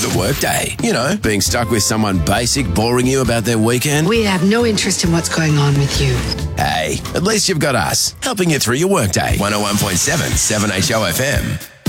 your workday? You know, being stuck with someone basic boring you about their weekend? We have no interest in what's going on with you. Hey, at least you've got us, helping you through your workday. 101.7 7HO FM.